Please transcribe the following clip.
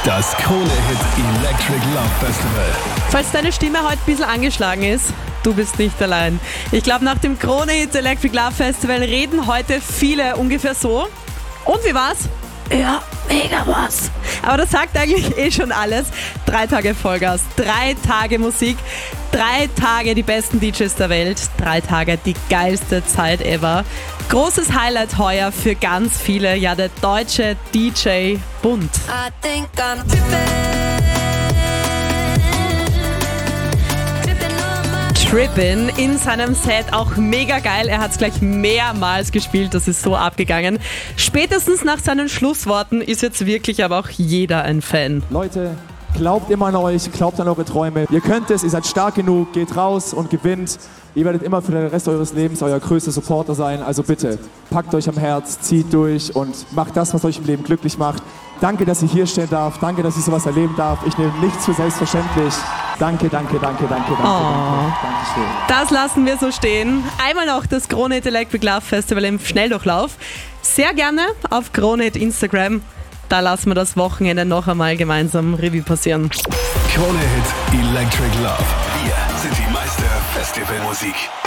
Das Krone-Hit Electric Love Festival. Falls deine Stimme heute ein bisschen angeschlagen ist, du bist nicht allein. Ich glaube, nach dem Krone-Hit Electric Love Festival reden heute viele ungefähr so. Und wie war's? Ja, mega was. Aber das sagt eigentlich schon alles. 3 Tage Vollgas, 3 Tage Musik, 3 Tage die besten DJs der Welt, 3 Tage die geilste Zeit ever. Großes Highlight heuer für ganz viele, ja, der deutsche DJ-Bund. Trippin' in seinem Set auch mega geil. Er hat es gleich mehrmals gespielt, das ist so abgegangen. Spätestens nach seinen Schlussworten ist jetzt wirklich aber auch jeder ein Fan. Leute, glaubt immer an euch, glaubt an eure Träume. Ihr könnt es, ihr seid stark genug, geht raus und gewinnt. Ihr werdet immer für den Rest eures Lebens euer größter Supporter sein. Also bitte, packt euch am Herz, zieht durch und macht das, was euch im Leben glücklich macht. Danke, dass ich hier stehen darf. Danke, dass ich sowas erleben darf. Ich nehme nichts für selbstverständlich. Danke. Dankeschön. Das lassen wir so stehen. Einmal noch das Krone-Hit Electric Love Festival im Schnelldurchlauf. Sehr gerne auf Krone-Hit Instagram. Da lassen wir das Wochenende noch einmal gemeinsam Revue passieren. Krone-Hit Electric Love. Wir sind die Meister Festivalmusik.